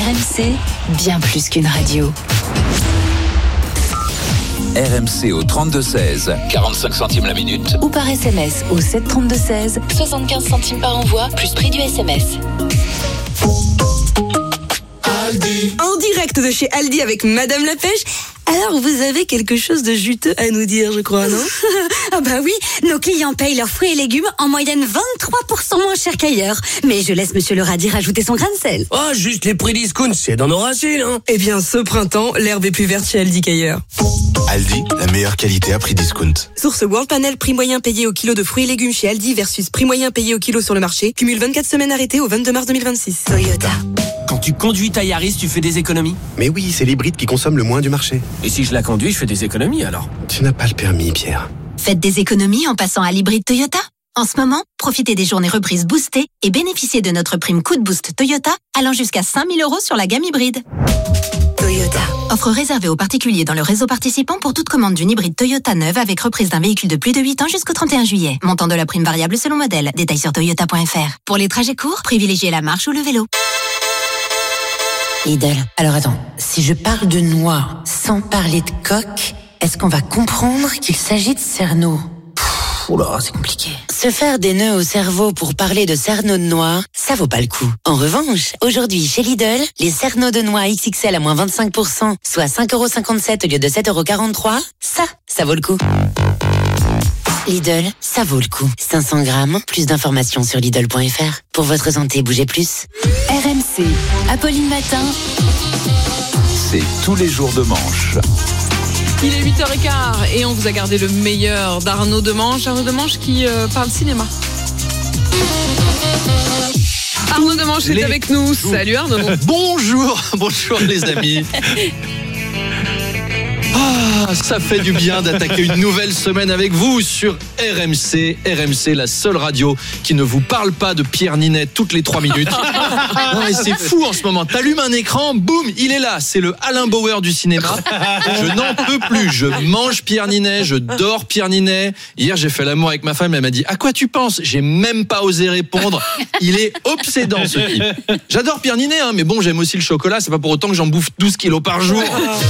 RMC, bien plus qu'une radio. RMC au 32-16, 45 centimes la minute. Ou par SMS au 732-16, 75 centimes par envoi, plus prix du SMS. Aldi. En direct de chez Aldi avec Madame la Pêche. Alors, vous avez quelque chose de juteux à nous dire, je crois, non? Ah bah oui, nos clients payent leurs fruits et légumes en moyenne 23% moins cher qu'ailleurs. Mais je laisse Monsieur le radis rajouter son grain de sel. Oh, juste les prix discount, c'est dans nos racines, hein. Eh bien, ce printemps, l'herbe est plus verte chez Aldi qu'ailleurs. Aldi, la meilleure qualité à prix discount. Source World Panel, prix moyen payé au kilo de fruits et légumes chez Aldi versus prix moyen payé au kilo sur le marché. Cumule 24 semaines arrêtées au 22 mars 2026. Toyota. Quand tu conduis ta Yaris, tu fais des économies. Mais oui, c'est l'hybride qui consomme le moins du marché. Et si je la conduis, je fais des économies alors. Tu n'as pas le permis, Pierre. Faites des économies en passant à l'hybride Toyota. En ce moment, profitez des journées reprises boostées et bénéficiez de notre prime coup de boost Toyota allant jusqu'à 5 000 € sur la gamme hybride. Toyota. Offre réservée aux particuliers dans le réseau participant pour toute commande d'une hybride Toyota neuve avec reprise d'un véhicule de plus de 8 ans jusqu'au 31 juillet. Montant de la prime variable selon modèle. Détails sur toyota.fr. Pour les trajets courts, privilégiez la marche ou le vélo. Lidl. Alors attends, si je parle de noix sans parler de coque, est-ce qu'on va comprendre qu'il s'agit de cerneau? Oula, c'est compliqué. Se faire des nœuds au cerveau pour parler de cerneau de noix, ça vaut pas le coup. En revanche, aujourd'hui chez Lidl, les cerneaux de noix XXL à moins 25%, soit 5,57 € au lieu de 7,43 €, ça vaut le coup. Lidl, ça vaut le coup. 500 grammes, plus d'informations sur Lidl.fr. Pour votre santé, bougez plus. RMC, Apolline Matin. C'est tous les jours de manche. Il est 8h15 et on vous a gardé le meilleur d'Arnaud Demanche. Arnaud Demanche qui parle cinéma. Arnaud Demanche est avec nous. Salut Arnaud. Bonjour les amis. Ah, ça fait du bien d'attaquer une nouvelle semaine avec vous sur RMC. RMC, la seule radio qui ne vous parle pas de Pierre Ninet toutes les 3 minutes. Non, mais c'est fou en ce moment. T'allumes un écran, boum, il est là. C'est le Alain Bauer du cinéma. Je n'en peux plus. Je mange Pierre Ninet, je dors Pierre Ninet. Hier, j'ai fait l'amour avec ma femme. Elle m'a dit, à quoi tu penses? J'ai même pas osé répondre. Il est obsédant, ce type. J'adore Pierre Ninet, hein, mais bon, j'aime aussi le chocolat. C'est pas pour autant que j'en bouffe 12 kilos par jour.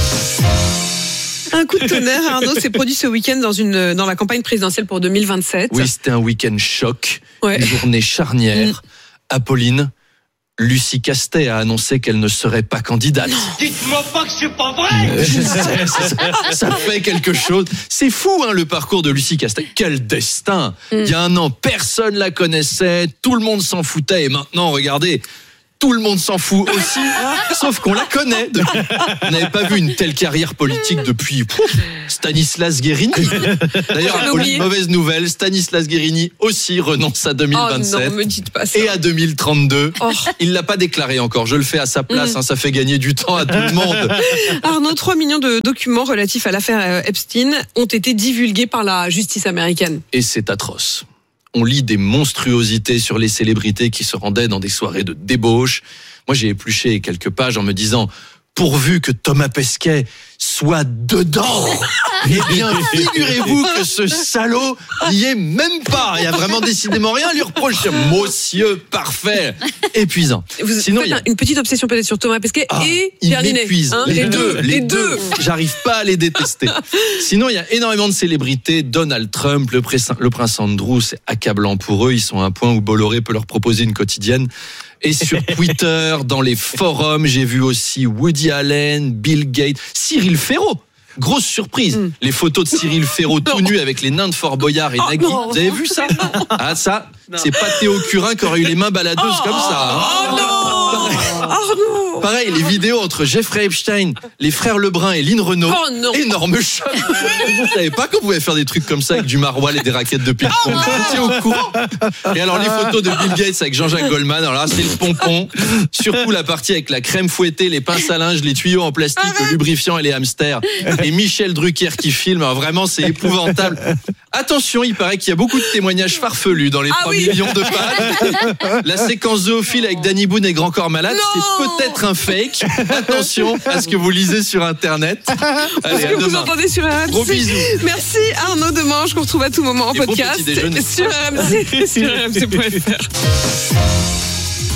Un coup de tonnerre, Arnaud s'est produit ce week-end dans la campagne présidentielle pour 2027. Oui, c'était un week-end choc, Ouais. Une journée charnière. Apolline, Lucie Castet a annoncé qu'elle ne serait pas candidate. Dites-moi pas que c'est pas vrai. Je sais, ça fait quelque chose. C'est fou, hein, le parcours de Lucie Castet. Quel destin. Il y a un an, personne la connaissait, tout le monde s'en foutait, et maintenant, regardez, tout le monde s'en fout aussi, sauf qu'on la connaît. On n'avait pas vu une telle carrière politique depuis Stanislas Guérini. D'ailleurs, Apolline, mauvaise nouvelle, Stanislas Guérini aussi renonce à 2027 oh non, me dites pas ça. et à 2032. Oh. Il ne l'a pas déclaré encore, je le fais à sa place, hein, ça fait gagner du temps à tout le monde. Arnaud, 3 millions de documents relatifs à l'affaire Epstein ont été divulgués par la justice américaine. Et c'est atroce. On lit des monstruosités sur les célébrités qui se rendaient dans des soirées de débauche. Moi, j'ai épluché quelques pages en me disant, pourvu que Thomas Pesquet soit dedans. Eh bien, figurez-vous que ce salaud n'y est même pas. Il n'y a vraiment décidément rien à lui reprocher. Monsieur parfait. Épuisant. Vous Sinon, faites une petite obsession peut-être sur Thomas Pesquet et Pierre Ninet. Hein, les deux. J'arrive pas à les détester. Sinon, il y a énormément de célébrités. Donald Trump, le prince Andrew, c'est accablant pour eux. Ils sont à un point où Bolloré peut leur proposer une quotidienne. Et sur Twitter, dans les forums, j'ai vu aussi Woody Allen, Bill Gates, Cyril Ferraud. Grosse surprise, les photos de Cyril Ferraud tout nu avec les nains de Fort Boyard et Nagui. Vous avez vu ça? Ah ça, c'est pas Théo Curin qui aurait eu les mains baladeuses comme ça. Hein. Oh non, Arnaud. Pareil, les vidéos entre Jeffrey Epstein, les frères Lebrun et Lynn Renaud. Oh non. Énorme choc. Vous savez pas qu'on pouvait faire des trucs comme ça avec du maroilles et des raquettes de ping-pong. Vous étiez au courant? Et alors les photos de Bill Gates avec Jean-Jacques Goldman, alors là c'est le pompon. Surtout la partie avec la crème fouettée, les pinces à linge, les tuyaux en plastique, le lubrifiant et les hamsters. Et Michel Drucker qui filme, alors vraiment c'est épouvantable. Attention, il paraît qu'il y a beaucoup de témoignages farfelus dans les 3 millions de pages. La séquence zoophile avec Danny Boone et Grand Corps Malade, c'est peut-être un fake. Attention à ce que vous lisez sur Internet. Allez, ce que vous entendez sur RMC. Gros bisous. Merci Arnaud Demanche, qu'on retrouve à tout moment en podcast bon petit déjeuner. sur RMC, sur RMC.fr.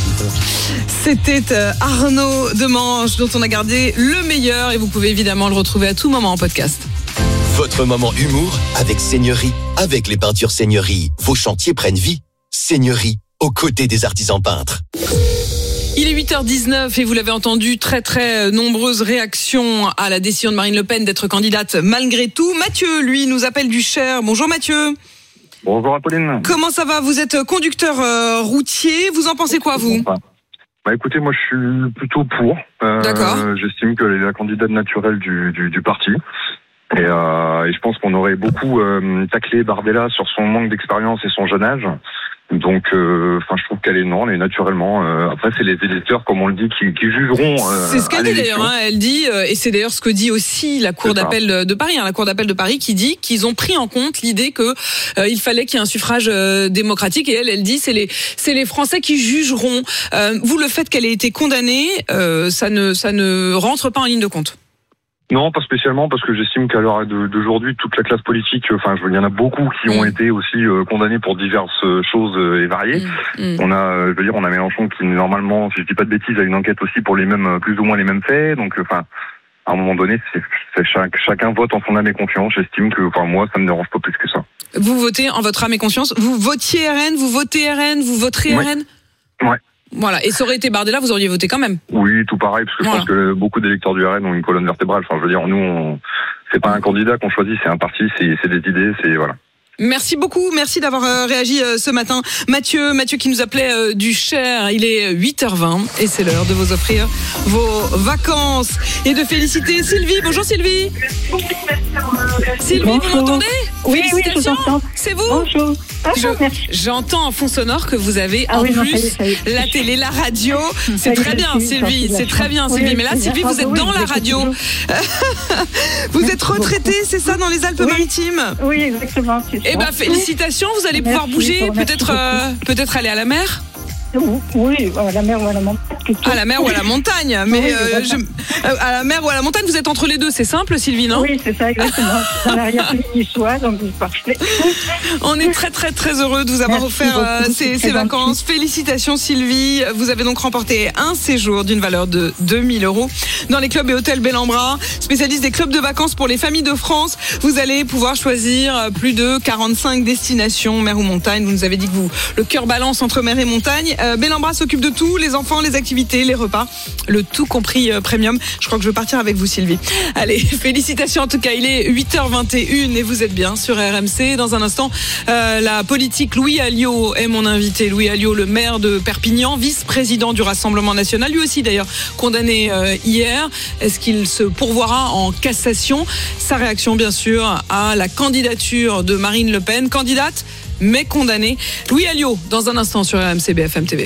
C'était Arnaud Demange, dont on a gardé le meilleur, et vous pouvez évidemment le retrouver à tout moment en podcast. Votre moment humour avec Seigneurie. Avec les peintures Seigneurie, vos chantiers prennent vie. Seigneurie, aux côtés des artisans peintres. Il est 8h19 et vous l'avez entendu, très très nombreuses réactions à la décision de Marine Le Pen d'être candidate malgré tout. Mathieu, lui, nous appelle du Cher. Bonjour Mathieu. Bonjour Apolline. Comment ça va ? Vous êtes conducteur routier, vous en pensez quoi vous ? Écoutez, moi je suis plutôt pour. D'accord. J'estime qu'elle est la candidate naturelle du parti. Et je pense qu'on aurait beaucoup taclé Bardella sur son manque d'expérience et son jeune âge. Donc, je trouve qu'elle est naturellement. Après, c'est les électeurs, comme on le dit, qui jugeront. C'est ce qu'elle dit d'ailleurs. Elle dit, et c'est d'ailleurs ce que dit aussi la Cour d'appel de Paris. La Cour d'appel de Paris qui dit qu'ils ont pris en compte l'idée que il fallait qu'il y ait un suffrage démocratique. Et elle dit, c'est les Français qui jugeront. Vous, le fait qu'elle ait été condamnée, ça ne rentre pas en ligne de compte. Non, pas spécialement, parce que j'estime qu'à l'heure d'aujourd'hui, toute la classe politique, il y en a beaucoup qui ont été aussi condamnés pour diverses choses et variées. On a Mélenchon qui, normalement, si je dis pas de bêtises, a une enquête aussi pour plus ou moins les mêmes faits. Donc, à un moment donné, chacun vote en son âme et conscience. J'estime que, moi, ça me dérange pas plus que ça. Vous votez en votre âme et conscience. Vous votiez RN, vous votez RN, vous voterez RN ? Ouais. Voilà, et ça aurait été Bardella, vous auriez voté quand même. Oui, tout pareil, parce que je pense que beaucoup d'électeurs du RN ont une colonne vertébrale. Nous, c'est pas un candidat qu'on choisit, c'est un parti, c'est des idées, c'est voilà. Merci beaucoup, merci d'avoir réagi ce matin. Mathieu qui nous appelait du Cher, il est 8h20 et c'est l'heure de vous offrir vos vacances et de féliciter Sylvie. Bonjour Sylvie. Sylvie, bonjour. Vous m'entendez ? Oui, je vous entends. C'est vous ? Bonjour. J'entends en fond sonore que vous avez la télé, la radio. C'est très bien Sylvie, c'est très bien Sylvie. Mais là Sylvie, vous êtes dans la radio. Vous êtes retraitée, c'est ça, dans les Alpes-Maritimes ? Oui, exactement. Eh ben félicitations, vous allez pouvoir bouger, peut-être aller à la mer. Oui, à la mer ou à la montagne. À la mer ou à la montagne, mais à la mer ou à la montagne, vous êtes entre les deux, c'est simple Sylvie, non ? Oui, c'est ça, exactement. Dans l'arrière-pays niçois, donc c'est parfait. On est très très très heureux de vous avoir offert ces vacances. Félicitations Sylvie, vous avez donc remporté un séjour d'une valeur de 2000 € dans les clubs et hôtels Bellambra, spécialiste des clubs de vacances pour les familles de France. Vous allez pouvoir choisir plus de 45 destinations, mer ou montagne. Vous nous avez dit que le cœur balance entre mer et montagne. Bellambra s'occupe de tout, les enfants, les activités, les repas, le tout compris premium. Je crois que je vais partir avec vous Sylvie. Allez, félicitations en tout cas, il est 8h21 et vous êtes bien sur RMC. Dans un instant, la politique, Louis Alliot est mon invité. Louis Alliot, le maire de Perpignan, vice-président du Rassemblement National, lui aussi d'ailleurs condamné hier. Est-ce qu'il se pourvoira en cassation ? Sa réaction bien sûr à la candidature de Marine Le Pen, candidate mais condamné. Louis Alliot, dans un instant sur RMC BFM TV.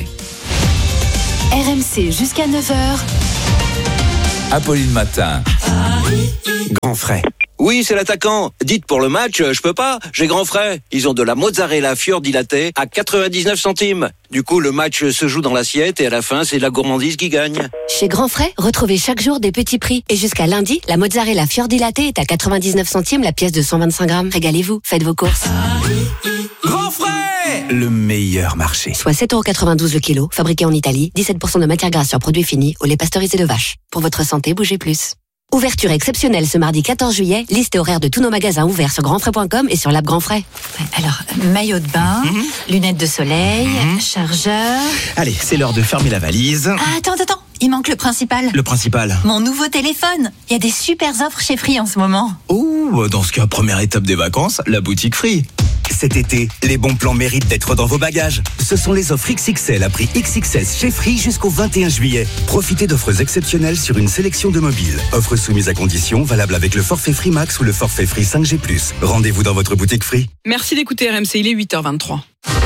RMC jusqu'à 9h. Apolline Matin. Grand frais. Oui, c'est l'attaquant. Dites pour le match, je peux pas, j'ai grand frais. Ils ont de la mozzarella Fior di Latte à 99 centimes. Du coup, le match se joue dans l'assiette et à la fin, c'est la gourmandise qui gagne. Chez Grand Frais, retrouvez chaque jour des petits prix. Et jusqu'à lundi, la mozzarella Fior di Latte est à 99 centimes la pièce de 125 grammes. Régalez-vous, faites vos courses. Grand frais, le meilleur marché. Soit 7,92 € le kilo, fabriqué en Italie, 17% de matière grasse sur produits finis, au lait pasteurisé de vache. Pour votre santé, bougez plus. Ouverture exceptionnelle ce mardi 14 juillet. Liste et horaire de tous nos magasins ouverts sur grandfrais.com et sur l'app Grand Frais. Alors, maillot de bain, lunettes de soleil, chargeur... Allez, c'est l'heure de fermer la valise. Ah, attends, il manque le principal. Le principal ? Mon nouveau téléphone. Il y a des super offres chez Free en ce moment. Oh, dans ce cas, première étape des vacances, la boutique Free. Cet été, les bons plans méritent d'être dans vos bagages. Ce sont les offres XXL à prix XXS chez Free jusqu'au 21 juillet. Profitez d'offres exceptionnelles sur une sélection de mobiles. Offres soumises à conditions, valables avec le forfait Free Max ou le forfait Free 5G+. Rendez-vous dans votre boutique Free. Merci d'écouter RMC, il est 8h23.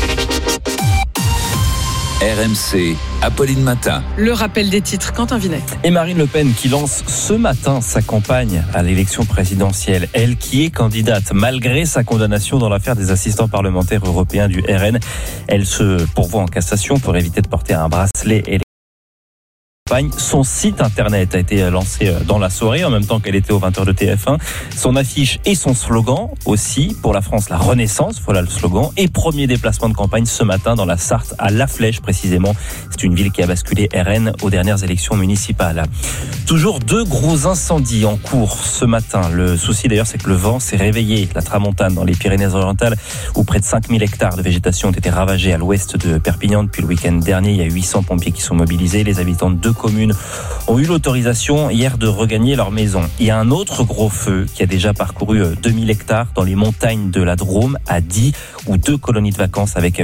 RMC, Apolline Matin. Le rappel des titres, Quentin Vinet. Et Marine Le Pen qui lance ce matin sa campagne à l'élection présidentielle. Elle qui est candidate malgré sa condamnation dans l'affaire des assistants parlementaires européens du RN. Elle se pourvoit en cassation pour éviter de porter un bracelet électoral. campagne. Son site internet a été lancé dans la soirée, en même temps qu'elle était aux 20h de TF1. Son affiche et son slogan aussi, pour la France, la Renaissance, voilà le slogan. Et premier déplacement de campagne ce matin dans la Sarthe, à La Flèche précisément. C'est une ville qui a basculé RN aux dernières élections municipales. Toujours 2 gros incendies en cours ce matin. Le souci d'ailleurs, c'est que le vent s'est réveillé. La Tramontane dans les Pyrénées-Orientales, où près de 5000 hectares de végétation ont été ravagés à l'ouest de Perpignan depuis le week-end dernier. Il y a 800 pompiers qui sont mobilisés. Les habitants de 2 communes ont eu l'autorisation hier de regagner leur maison. Il y a un autre gros feu qui a déjà parcouru 2000 hectares dans les montagnes de la Drôme, à Die, où 2 colonies de vacances avec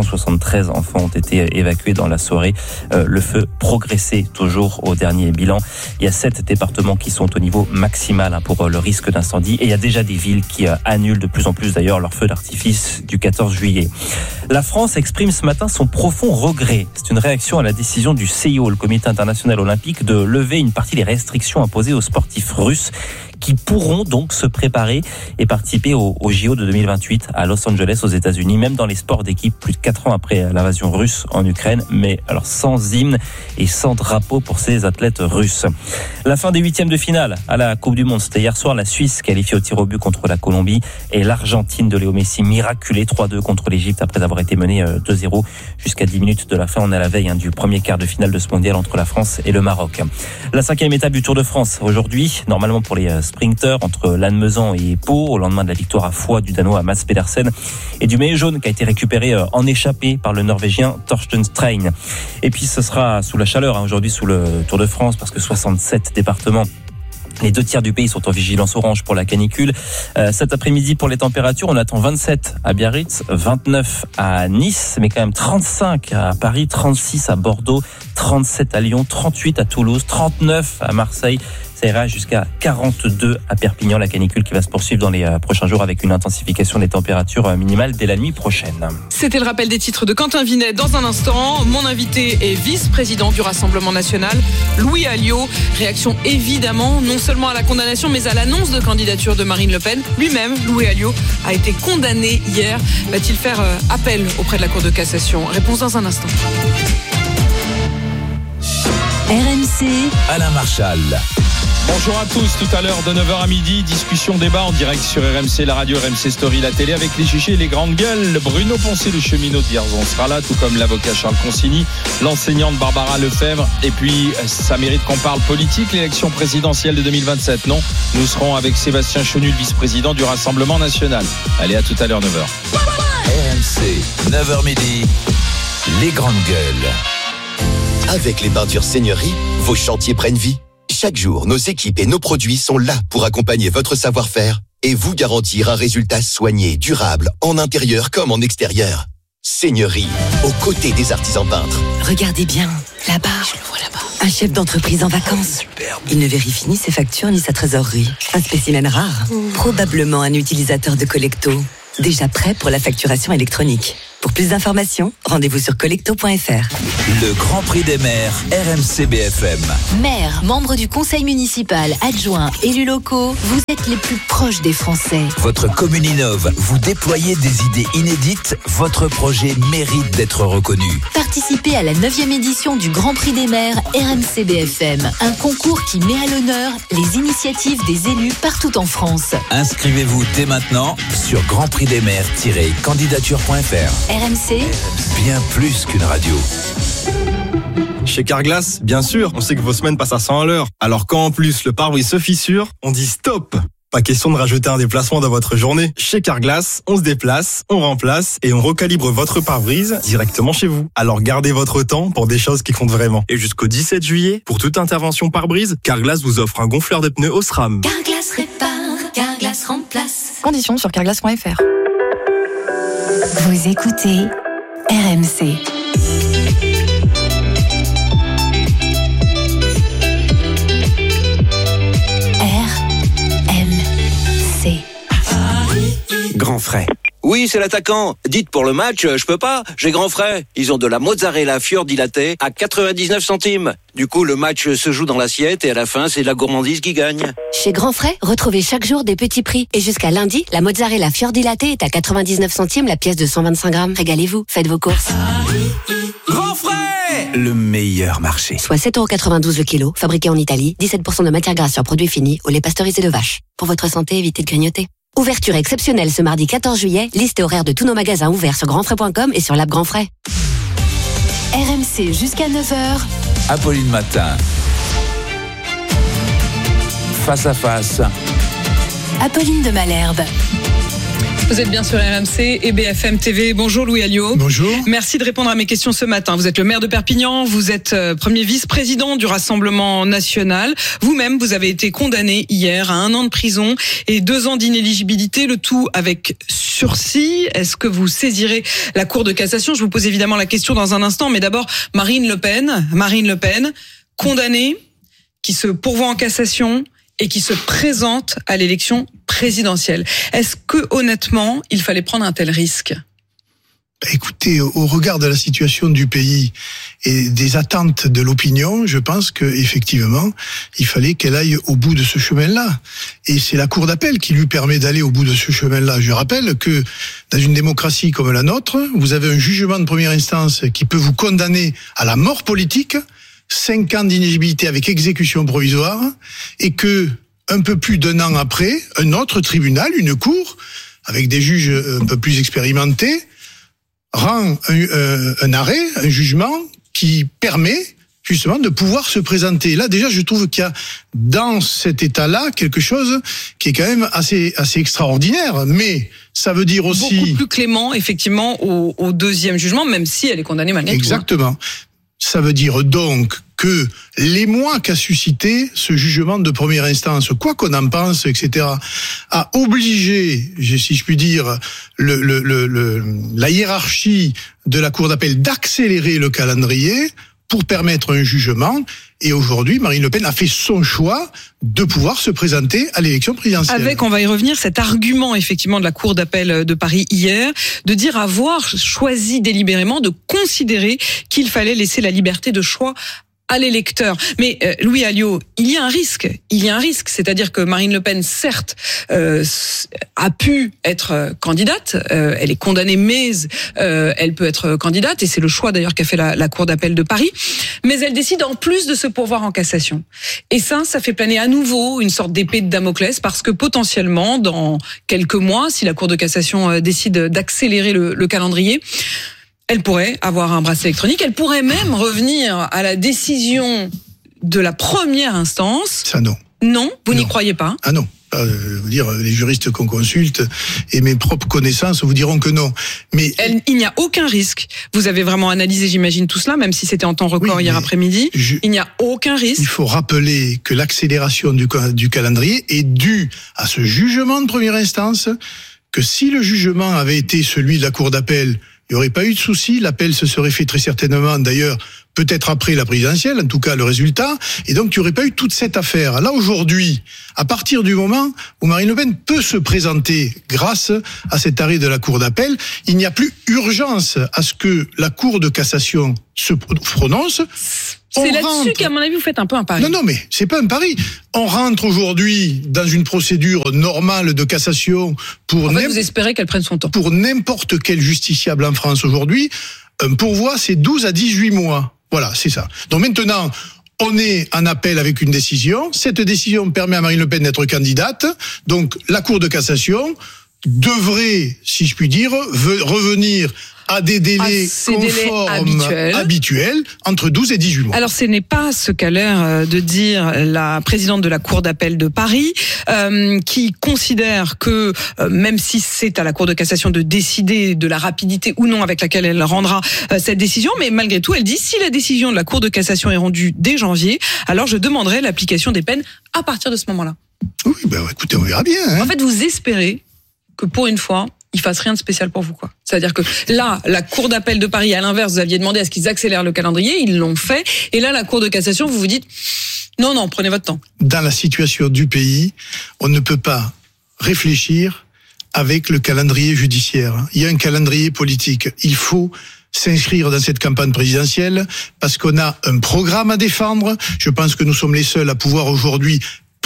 473 enfants ont été évacués dans la soirée. Le feu progressait toujours au dernier bilan. Il y a 7 départements qui sont au niveau maximal pour le risque d'incendie, et il y a déjà des villes qui annulent de plus en plus d'ailleurs leur feu d'artifice du 14 juillet. La France exprime ce matin son profond regret. C'est une réaction à la décision du CIO, le Comité international olympique, de lever une partie des restrictions imposées aux sportifs russes, qui pourront donc se préparer et participer au JO de 2028 à Los Angeles aux États-Unis, même dans les sports d'équipe, plus de 4 ans après l'invasion russe en Ukraine, mais alors sans hymne et sans drapeau pour ces athlètes russes. La fin des 8e de finale à la Coupe du Monde, c'était hier soir. La Suisse qualifiée au tir au but contre la Colombie, et l'Argentine de Léo Messi miraculée 3-2 contre l'Égypte après avoir été menée 2-0 jusqu'à 10 minutes de la fin. On est à la veille du premier quart de finale de ce mondial entre la France et le Maroc. La 5e étape du Tour de France aujourd'hui, normalement pour les sprinter entre Lannemezan et Pau, au lendemain de la victoire à Foix du Danois Mats Pedersen et du maillot jaune qui a été récupéré en échappée par le Norvégien Torsten Strain. Et puis ce sera sous la chaleur aujourd'hui sous le Tour de France, parce que 67 départements, les 2 tiers du pays sont en vigilance orange pour la canicule. Cet après-midi, pour les températures, on attend 27 à Biarritz, 29 à Nice, mais quand même 35 à Paris, 36 à Bordeaux, 37 à Lyon, 38 à Toulouse, 39 à Marseille. Ça ira jusqu'à 42 à Perpignan. La canicule qui va se poursuivre dans les prochains jours, avec une intensification des températures minimales dès la nuit prochaine. C'était le rappel des titres de Quentin Vinet. Dans un instant, mon invité est vice-président du Rassemblement National, Louis Alliot. Réaction évidemment, non seulement à la condamnation, mais à l'annonce de candidature de Marine Le Pen. Lui-même, Louis Alliot, a été condamné hier. Va-t-il faire appel auprès de la Cour de cassation? Réponse dans un instant. RMC, Alain Marchal. Bonjour à tous, tout à l'heure de 9h à midi, discussion débat en direct sur RMC, la radio, RMC Story, la télé, avec les chichis et les grandes gueules. Bruno Poncet, le cheminot de Vierzon, sera là, tout comme l'avocat Charles Consigny, l'enseignante Barbara Lefebvre, et puis ça mérite qu'on parle politique, l'élection présidentielle de 2027, non? Nous serons avec Sébastien Chenu, vice-président du Rassemblement National. Allez, à tout à l'heure, 9h. RMC, 9h midi, les grandes gueules. Avec les peintures Seigneurie, vos chantiers prennent vie. Chaque jour, nos équipes et nos produits sont là pour accompagner votre savoir-faire et vous garantir un résultat soigné, durable, en intérieur comme en extérieur. Seigneurie, aux côtés des artisans peintres. Regardez bien, là-bas. Je le vois là-bas. Un chef d'entreprise en vacances. Superbe. Il ne vérifie ni ses factures ni sa trésorerie. Un spécimen rare. Probablement un utilisateur de Collecto. Déjà prêt pour la facturation électronique. Pour plus d'informations, rendez-vous sur collecto.fr. Le Grand Prix des maires, RMC BFM. maire, membre du conseil municipal, adjoint, élus locaux, vous êtes les plus proches des Français. Votre commune innove, vous déployez des idées inédites, votre projet mérite d'être reconnu. Participez à la 9e édition du Grand Prix des maires RMC BFM, un concours qui met à l'honneur les initiatives des élus partout en France. Inscrivez-vous dès maintenant sur grandprixdesmaires-candidature.fr. RMC, bien plus qu'une radio. Chez Carglass, bien sûr, on sait que vos semaines passent à 100 à l'heure. Alors quand en plus le pare-brise se fissure, on dit stop. Pas question de rajouter un déplacement dans votre journée. Chez Carglass, on se déplace, on remplace et on recalibre votre pare-brise directement chez vous. Alors gardez votre temps pour des choses qui comptent vraiment. Et jusqu'au 17 juillet, pour toute intervention pare-brise, Carglass vous offre un gonfleur de pneus Osram. Carglass répare, Carglass remplace. Conditions sur carglass.fr. Vous écoutez RMC. RMC. Grand frais. Oui, c'est l'attaquant. Dites pour le match, je peux pas, j'ai grand frais. Ils ont de la mozzarella fior dilatée à 99 centimes. Du coup, le match se joue dans l'assiette et à la fin, c'est la gourmandise qui gagne. Chez Grand Frais, retrouvez chaque jour des petits prix. Et jusqu'à lundi, la mozzarella fior dilatée est à 99 centimes la pièce de 125 grammes. Régalez-vous, faites vos courses. Grand frais! le meilleur marché. Soit 7,92€ le kilo, fabriqué en Italie, 17% de matière grasse sur produit fini, au lait pasteurisé de vache. Pour votre santé, évitez de grignoter. Ouverture exceptionnelle ce mardi 14 juillet, liste et horaire de tous nos magasins ouverts sur grandfrais.com et sur l'app Grand Frais. RMC jusqu'à 9h. Apolline Matin. Face à face. Apolline de Malherbe. Vous êtes bien sur RMC et BFM TV. Bonjour Louis Alliot. Bonjour. Merci de répondre à mes questions ce matin. Vous êtes le maire de Perpignan, vous êtes premier vice-président du Rassemblement national. Vous-même, vous avez été condamné hier à 1 an de prison et 2 ans d'inéligibilité, le tout avec sursis. Est-ce que vous saisirez la Cour de cassation ? Je vous pose évidemment la question dans un instant, mais d'abord Marine Le Pen, condamnée, qui se pourvoit en cassation et qui se présente à l'élection présidentielle. Est-ce que, honnêtement, il fallait prendre un tel risque ? Écoutez, au regard de la situation du pays et des attentes de l'opinion, je pense que effectivement, il fallait qu'elle aille au bout de ce chemin-là. Et c'est la Cour d'appel qui lui permet d'aller au bout de ce chemin-là. Je rappelle que dans une démocratie comme la nôtre, vous avez un jugement de première instance qui peut vous condamner à la mort politique, 5 ans d'inéligibilité avec exécution provisoire, et que, un peu plus d'1 an après, un autre tribunal, une cour, avec des juges un peu plus expérimentés, rend un arrêt, un jugement qui permet justement de pouvoir se présenter. Là, déjà, je trouve qu'il y a dans cet état-là quelque chose qui est quand même assez extraordinaire, mais ça veut dire aussi... Beaucoup plus clément, effectivement, au deuxième jugement, même si elle est condamnée malgré tout. Exactement. Ça veut dire donc que l'émoi qu'a suscité ce jugement de première instance, quoi qu'on en pense, etc., a obligé, si je puis dire, la hiérarchie de la Cour d'appel d'accélérer le calendrier pour permettre un jugement. Et aujourd'hui, Marine Le Pen a fait son choix de pouvoir se présenter à l'élection présidentielle. Avec, on va y revenir, cet argument effectivement de la Cour d'appel de Paris hier, de dire avoir choisi délibérément, de considérer qu'il fallait laisser la liberté de choix à l'électeur. Mais Louis Alliot, il y a un risque, c'est-à-dire que Marine Le Pen, certes, a pu être candidate, elle est condamnée, mais elle peut être candidate, et c'est le choix d'ailleurs qu'a fait la Cour d'appel de Paris, mais elle décide en plus de se pourvoir en cassation. Et ça fait planer à nouveau une sorte d'épée de Damoclès, parce que potentiellement, dans quelques mois, si la Cour de cassation décide d'accélérer le calendrier, elle pourrait avoir un bracelet électronique, elle pourrait même revenir à la décision de la première instance. Ça non. Non, vous n'y croyez pas ? Ah non. Les juristes qu'on consulte et mes propres connaissances vous diront que non. Mais il n'y a aucun risque. Vous avez vraiment analysé, j'imagine, tout cela, même si c'était en temps record hier après-midi. Il n'y a aucun risque. Il faut rappeler que l'accélération du calendrier est due à ce jugement de première instance, que si le jugement avait été celui de la Cour d'appel, il n'y aurait pas eu de souci, l'appel se serait fait très certainement, d'ailleurs, peut-être après la présidentielle, en tout cas le résultat, et donc il n'y aurait pas eu toute cette affaire. Là, aujourd'hui, à partir du moment où Marine Le Pen peut se présenter grâce à cet arrêt de la Cour d'appel, il n'y a plus urgence à ce que la Cour de cassation se prononce. C'est là-dessus qu'à mon avis, vous faites un peu un pari. Non, mais c'est pas un pari. On rentre aujourd'hui dans une procédure normale de cassation pour... vous espérez qu'elle prenne son temps. Pour n'importe quel justiciable en France aujourd'hui, un pourvoi, c'est 12 à 18 mois. Voilà, c'est ça. Donc maintenant, on est en appel avec une décision. Cette décision permet à Marine Le Pen d'être candidate. Donc la Cour de cassation devrait, si je puis dire, revenir à des délais conformes habituels entre 12 et 18 mois. Alors ce n'est pas ce qu'a l'air de dire la présidente de la Cour d'appel de Paris, qui considère que même si c'est à la Cour de cassation de décider de la rapidité ou non avec laquelle elle rendra cette décision, mais malgré tout elle dit si la décision de la Cour de cassation est rendue dès janvier, alors je demanderai l'application des peines à partir de ce moment-là. Oui, écoutez, on verra bien. En fait, vous espérez que pour une fois, il fasse rien de spécial pour vous, quoi. C'est-à-dire que là, la Cour d'appel de Paris, à l'inverse, vous aviez demandé à ce qu'ils accélèrent le calendrier, ils l'ont fait. Et là, la Cour de cassation, vous vous dites, non, prenez votre temps. Dans la situation du pays, on ne peut pas réfléchir avec le calendrier judiciaire. Il y a un calendrier politique. Il faut s'inscrire dans cette campagne présidentielle parce qu'on a un programme à défendre. Je pense que nous sommes les seuls à pouvoir aujourd'hui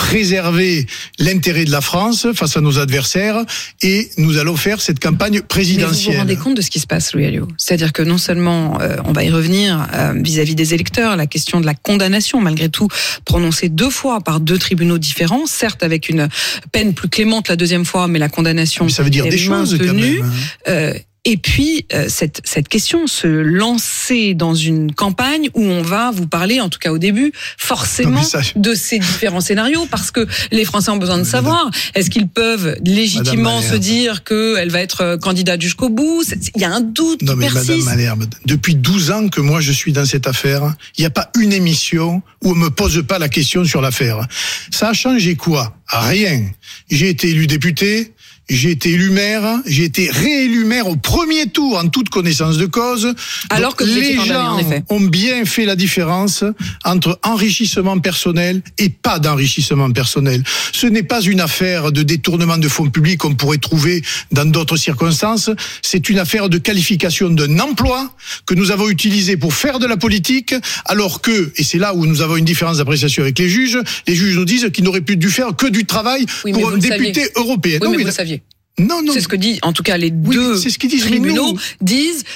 préserver l'intérêt de la France face à nos adversaires et nous allons faire cette campagne présidentielle. Mais vous vous rendez compte de ce qui se passe, Louis Alliot ? C'est-à-dire que non seulement on va y revenir vis-à-vis des électeurs, la question de la condamnation, malgré tout, prononcée 2 fois par 2 tribunaux différents, certes avec une peine plus clémente la 2e fois, mais la condamnation ça veut dire des choses quand même. Et puis, cette question, se lancer dans une campagne où on va vous parler, en tout cas au début, forcément de ces différents scénarios, parce que les Français ont besoin de savoir, est-ce qu'ils peuvent légitimement se dire qu'elle va être candidate jusqu'au bout ? Il y a un doute qui persiste. Madame Malherbe, depuis 12 ans que moi je suis dans cette affaire, il n'y a pas une émission où on me pose pas la question sur l'affaire. Ça a changé quoi ? Rien. J'ai été élu député, j'ai été élu maire, j'ai été réélu maire au premier tour en toute connaissance de cause. Alors que les gens ont bien fait la différence entre enrichissement personnel et pas d'enrichissement personnel. Ce n'est pas une affaire de détournement de fonds publics qu'on pourrait trouver dans d'autres circonstances. C'est une affaire de qualification d'un emploi que nous avons utilisé pour faire de la politique, alors que, et c'est là où nous avons une différence d'appréciation avec les juges nous disent qu'ils n'auraient pu dû faire que du travail pour un député européen. Oui, mais vous le saviez. Non. C'est ce que dit, en tout cas, les deux tribunaux disent.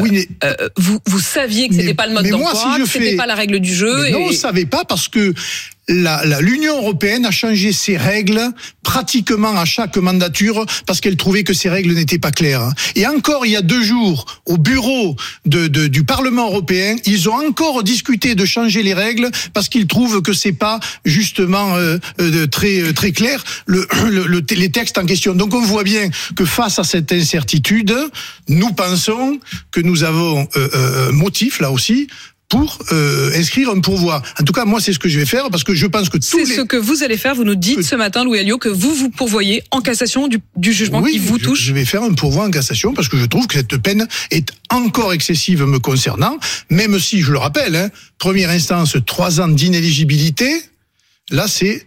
Vous saviez que c'était pas le mode d'emploi, que c'était pas la règle du jeu. Non, on ne savait pas parce que l'Union européenne a changé ses règles pratiquement à chaque mandature parce qu'elle trouvait que ces règles n'étaient pas claires. Et encore il y a 2 jours, au bureau du Parlement européen, ils ont encore discuté de changer les règles parce qu'ils trouvent que c'est pas justement très clair les textes en question. Donc on voit bien que face à cette incertitude, nous pensons que nous avons motif là aussi pour inscrire un pourvoi. En tout cas, moi, c'est ce que je vais faire parce que je pense que c'est ce que vous allez faire. Vous nous dites ce matin, Louis Alliot, que vous pourvoyez en cassation du jugement qui vous touche. Je vais faire un pourvoi en cassation parce que je trouve que cette peine est encore excessive me concernant, même si, je le rappelle, première instance, 3 ans d'inéligibilité, là, c'est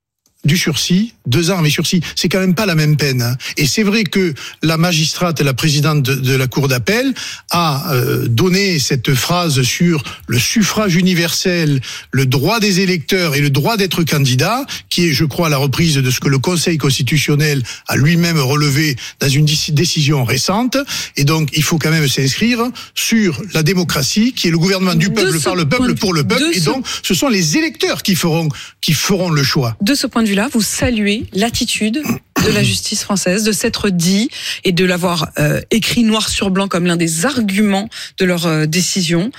du sursis, 2 ans, mais sursis, c'est quand même pas la même peine. Et c'est vrai que la magistrate, la présidente de la cour d'appel, a donné cette phrase sur le suffrage universel, le droit des électeurs et le droit d'être candidat, qui est, je crois, la reprise de ce que le Conseil constitutionnel a lui-même relevé dans une décision récente. Et donc, il faut quand même s'inscrire sur la démocratie, qui est le gouvernement du peuple, par le peuple, pour le peuple. Et donc, ce sont les électeurs qui feront le choix. De ce point de vue-là, vous saluez l'attitude de la justice française, de s'être dit et de l'avoir écrit noir sur blanc comme l'un des arguments de leur décision,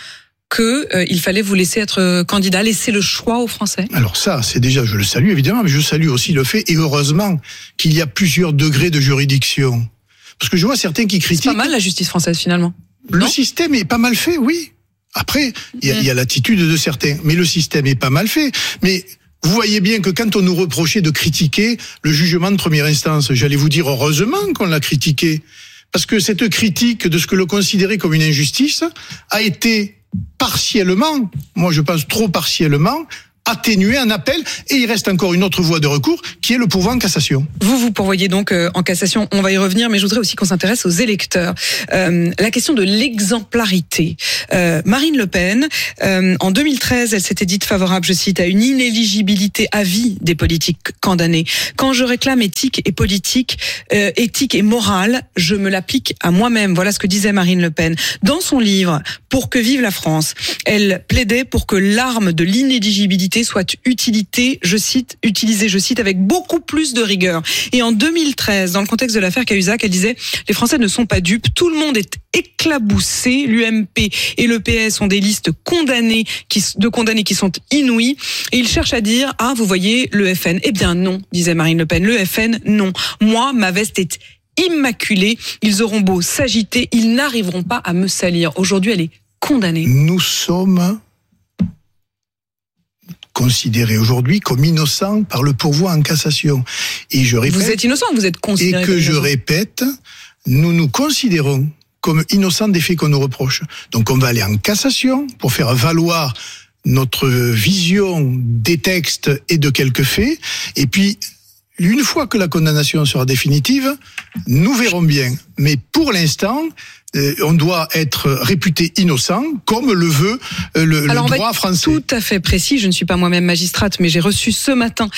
qu'il fallait vous laisser être candidat, laisser le choix aux Français. Alors ça, c'est déjà, je le salue évidemment, mais je salue aussi le fait, et heureusement, qu'il y a plusieurs degrés de juridiction. Parce que je vois certains qui critiquent... C'est pas mal la justice française finalement. Le système est pas mal fait, oui. Après, il y a l'attitude de certains, mais le système est pas mal fait. Mais... vous voyez bien que quand on nous reprochait de critiquer le jugement de première instance, j'allais vous dire heureusement qu'on l'a critiqué. Parce que cette critique de ce que l'on considérait comme une injustice a été partiellement, moi je pense trop partiellement, atténué en appel, et il reste encore une autre voie de recours qui est le pourvoi en cassation. Vous pourvoyez donc en cassation, on va y revenir, mais je voudrais aussi qu'on s'intéresse aux électeurs. La question de l'exemplarité. Marine Le Pen, en 2013, elle s'était dite favorable, je cite, à une inéligibilité à vie des politiques condamnés. Quand je réclame éthique et morale, je me l'applique à moi-même. Voilà ce que disait Marine Le Pen. Dans son livre, Pour que vive la France, elle plaidait pour que l'arme de l'inéligibilité soit utilisée, je cite, avec beaucoup plus de rigueur. Et en 2013, dans le contexte de l'affaire Cahuzac, elle disait « Les Français ne sont pas dupes, tout le monde est éclaboussé, l'UMP et le PS ont des listes de condamnés qui sont inouïs. » Et ils cherchent à dire « Ah, vous voyez, le FN. » Eh bien non, disait Marine Le Pen, le FN, non. Moi, ma veste est immaculée, ils auront beau s'agiter, ils n'arriveront pas à me salir. Aujourd'hui, elle est condamnée. Nous sommes considérés aujourd'hui comme innocents par le pourvoi en cassation. Et je répète, vous êtes innocent, vous êtes considéré. Et que je répète, nous nous considérons comme innocents des faits qu'on nous reproche. Donc on va aller en cassation pour faire valoir notre vision des textes et de quelques faits. Et puis, Une fois que la condamnation sera définitive, nous verrons bien. Mais pour l'instant, on doit être réputé innocent, comme le veut le droit français. Tout à fait précis. Je ne suis pas moi-même magistrate, mais j'ai reçu ce matin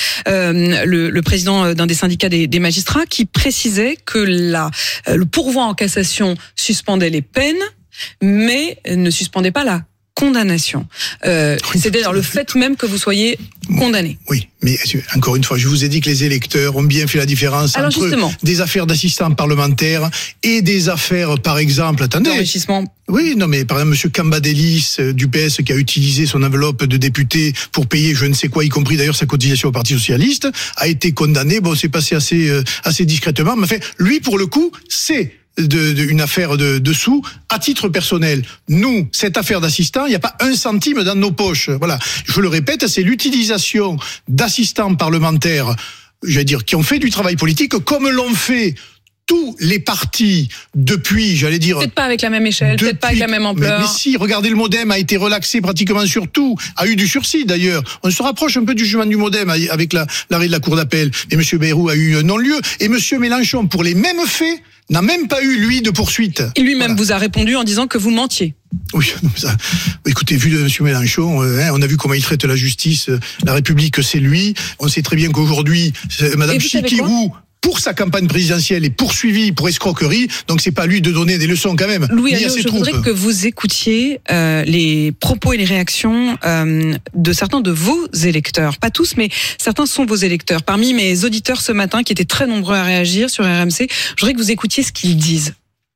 le président d'un des syndicats des magistrats qui précisait que le pourvoi en cassation suspendait les peines, mais ne suspendait pas la condamnation. C'est-à-dire le fait même que vous soyez condamné. Oui, mais encore une fois, je vous ai dit que les électeurs ont bien fait la différence entre des affaires d'assistants parlementaires et des affaires, par exemple, d'enrichissement. Oui, non, mais par exemple, M. Cambadélis du PS qui a utilisé son enveloppe de député pour payer je ne sais quoi, y compris d'ailleurs sa cotisation au Parti Socialiste, a été condamné. Bon, c'est passé assez discrètement, mais enfin, lui, pour le coup, c'est une affaire de sous à titre personnel. Nous, cette affaire d'assistant, il n'y a pas un centime dans nos poches. Voilà. Je le répète, c'est l'utilisation d'assistants parlementaires, qui ont fait du travail politique comme l'ont fait tous les partis depuis, peut-être pas avec la même échelle, peut-être pas avec la même ampleur. Mais si, regardez, le MoDem a été relaxé pratiquement sur tout, a eu du sursis d'ailleurs. On se rapproche un peu du jugement du MoDem avec l'arrêt de la Cour d'appel. Et M. Bayrou a eu un non-lieu. Et M. Mélenchon, pour les mêmes faits, n'a même pas eu, lui, de poursuite. Et lui-même vous a répondu en disant que vous mentiez. Oui, écoutez, vu de M. Mélenchon, on a vu comment il traite la justice, la République, c'est lui. On sait très bien qu'aujourd'hui, Mme Chikirou, pour sa campagne présidentielle, est poursuivie pour escroquerie, donc c'est pas lui de donner des leçons quand même. Louis Alliot, je voudrais que vous écoutiez les propos et les réactions de certains de vos électeurs. Pas tous, mais certains sont vos électeurs. Parmi mes auditeurs ce matin, qui étaient très nombreux à réagir sur RMC, je voudrais que vous écoutiez ce qu'ils disent.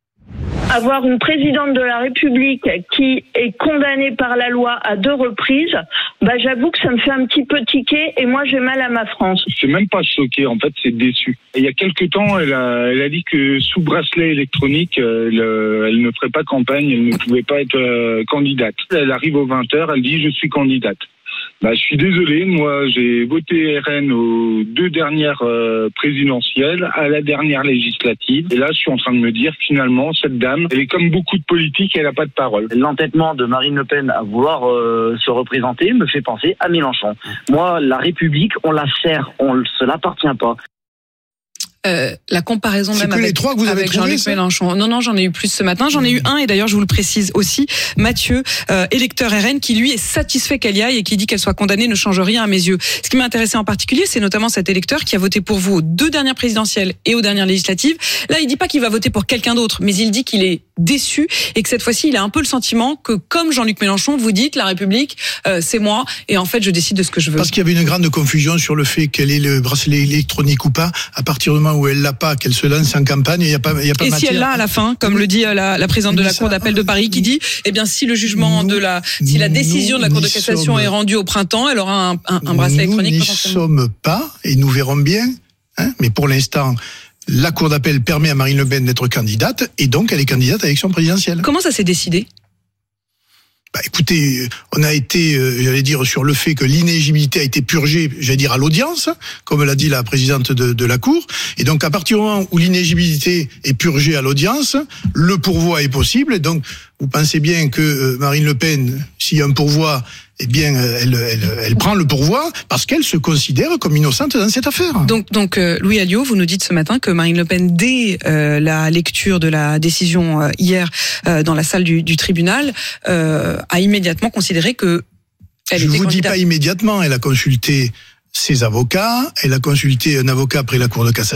Avoir une présidente de la République qui est condamnée par la loi à 2 reprises, j'avoue que ça me fait un petit peu tiquer et moi j'ai mal à ma France. C'est même pas choqué, en fait, c'est déçu. Il y a quelque temps, elle a dit que sous bracelet électronique, elle ne ferait pas campagne, elle ne pouvait pas être candidate. Elle arrive aux 20h, elle dit je suis candidate. Je suis désolé, moi j'ai voté RN aux 2 dernières présidentielles, à la dernière législative, et là je suis en train de me dire finalement cette dame, elle est comme beaucoup de politiques, elle n'a pas de parole. L'entêtement de Marine Le Pen à vouloir se représenter me fait penser à Mélenchon. Moi, la République, on la sert, on ne se l'appartient pas. La comparaison même avec Jean-Luc Mélenchon. Non, j'en ai eu plus ce matin. J'en ai eu un, et d'ailleurs je vous le précise aussi, Mathieu, électeur RN, qui lui est satisfait qu'elle y aille et qui dit qu'elle soit condamnée ne change rien à mes yeux. Ce qui m'a intéressé en particulier, c'est notamment cet électeur qui a voté pour vous aux 2 dernières présidentielles et aux dernières législatives. Là, il dit pas qu'il va voter pour quelqu'un d'autre, mais il dit qu'il est déçu et que cette fois-ci, il a un peu le sentiment que, comme Jean-Luc Mélenchon, vous dites, la République, c'est moi, et en fait, je décide de ce que je veux. Parce qu'il y avait une grande confusion sur le fait qu'elle ait le bracelet électronique ou pas. À partir du moment où elle l'a pas, qu'elle se lance en campagne, il y a pas et matière. Si elle l'a à la fin, comme le dit la présidente de la Cour d'appel de Paris, qui dit, si le jugement si la décision de la Cour de cassation est rendue au printemps, elle aura un bracelet électronique. Nous n'y sommes pas, et nous verrons bien, mais pour l'instant, la Cour d'appel permet à Marine Le Pen d'être candidate, et donc elle est candidate à l'élection présidentielle. Comment ça s'est décidé ? Écoutez, on a été, sur le fait que l'inéligibilité a été purgée, à l'audience, comme l'a dit la présidente de la Cour. Et donc, à partir du moment où l'inéligibilité est purgée à l'audience, le pourvoi est possible. Et donc, vous pensez bien que Marine Le Pen, s'il y a un pourvoi, elle prend le pourvoi parce qu'elle se considère comme innocente dans cette affaire. Donc, Louis Alliot, vous nous dites ce matin que Marine Le Pen, dès la lecture de la décision hier dans la salle du tribunal, a immédiatement considéré que elle était candidate. Je vous dis pas immédiatement, elle a consulté ses avocats, elle a consulté un avocat après la Cour de cassation.